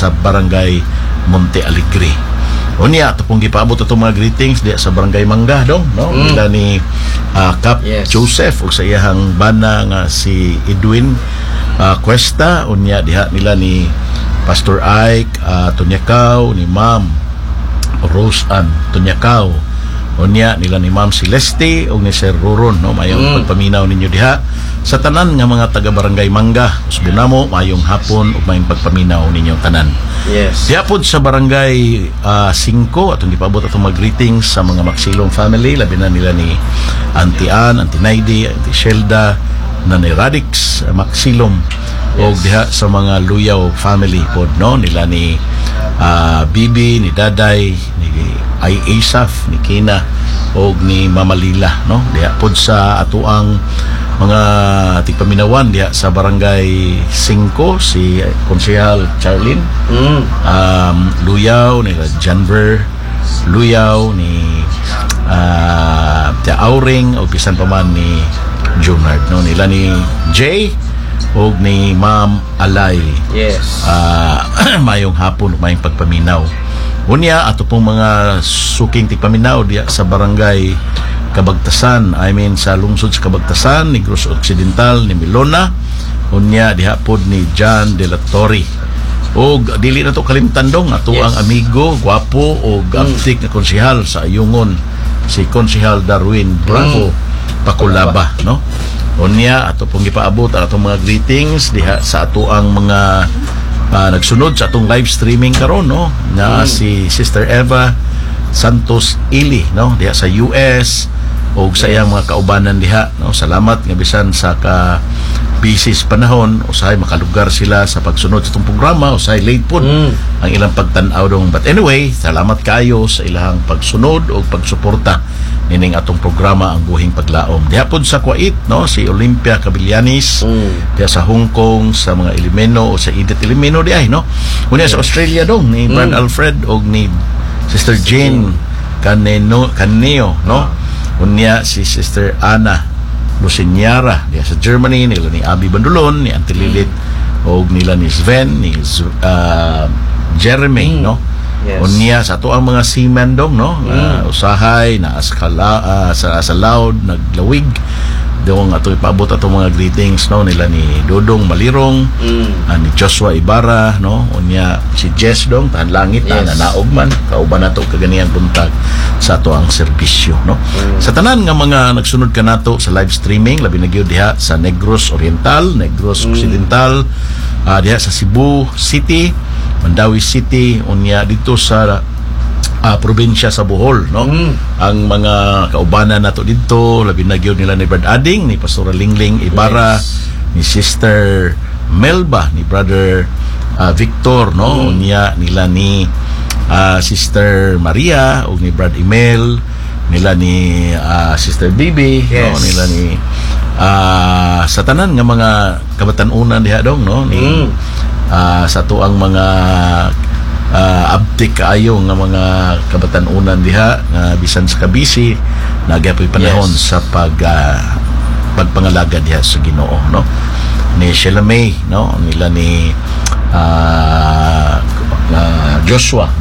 sa Barangay Monte Alegre. Unya ato pong gipaabot atong mga greetings diya sa Barangay Mangga dong, no? Nila ni Cap Joseph ug sa iyang bana nga si Edwin Cuesta. Unya diha nila ni Pastor Ike Tunyakaw, ni Ma'am Rose Ann Tunyakaw. Unya nila ni Ma'am Celeste ug ni Sir Ruron, no? Mayong pagpaminaw ninyo diha sa tanan nga mga taga Barangay Mangga. Usbon namo mayong hapon ug mayong pagpaminaw ninyo tanan. Yes. Diha pod sa Barangay 5 atong gipaabot atong mga greetings sa mga Maxilong family, labi na nila ni Auntie Ann, Auntie Naidi, Auntie Shelda, Nanay Radix Maxilong. Og diha sa mga Luyaw family pod, no? Nila ni Bibi, ni Daday, ni Ay Asaf, ni Kina og ni Mama Lila, no? Diha pod sa atuang mga tigpaminawan diha sa Barangay 5 si Konsehal Charlene Luyaw, ni Janver Luyaw, ni Tia Auring o bisan pa man ni Junard, no? Nila ni Jay og ni Ma'am Alay. Yes. Mayong hapon mayong pagpaminaw. Unya ato pong mga suking tigpaminaw diya sa Barangay Kabagtasan, sa lungsod sa Kabagtasan, Negros Occidental, ni Milona. Unya diha pod ni John De La Torre. Og dili na to kalimtan dong ato ang amigo, gwapo og abtik na konsehal sa Ayungon, si Konsehal Darwin Bravo Pakulaba, no? Unya ato pong gipaabot ang atong mga greetings diha sa ato ang mga nagsunod sa atong live streaming karon, no? Na si Sister Eva Santos Ili, no? Diha sa US og sa iyang mga kaubanan diha, no? Salamat nga bisan sa busy panahon usahay makalugar sila sa pagsunod sa itong programa, usahay late po ang ilang pagtanaw dong. But anyway, salamat kayo sa ilang pagsunod o pagsuporta nining atong programa ang Buhing Paglaom. Diha pod sa Kuwait, no? Si Olympia Cabillanis, diha sa Hong Kong, sa mga Elemeno o sa Edith Elemeno diay, no? Unya sa Australia dong ni Brad Alfred og ni Sister Jane Caneo, no? Unya si Sister Ana Lucinyara diha sa Germany, nila ni Abby Bandulon, ni Auntie Lilith og nila ni Sven, ni Jeremy, no? Yes. Unya sa ato ang mga seamen dong, no? Usahay na sa loud naglawig dong ato ipaabot ato mga greetings, no? Nila ni Dodong Malirong, ni Joshua Ibarra, no? Unya si Jess dong tahan langit na nanaog man kauban nato kaganiyan buntag sa ato ang serbisyo, no? Sa tanan nga mga nagsunod ka nato sa live streaming, labi na gyud diha sa Negros Oriental, Negros Occidental, diha sa Cebu City, Mandawi City, unya dito sa probinsya sa Bohol, no? Ang mga kaubanan nato dito, labi na gyud nila ni Brad Ading, ni Pastor Lingling Ibarra, ni Sister Melba, ni Brother Victor, no? Unya nila ni Sister Maria ug ni Brad Emel, nila ni Sister Bibi, no? Nila ni sa tanan nga mga kabatan-unan diha dong, no? Ni sa tuang mga abtik kaayo nga mga kabatan-unan diha nga bisan sa kabisi nagyapoy panahon sa pagpangalaga diha sa Ginoo, no? Ni Sheila May, no? Nila ni Joshua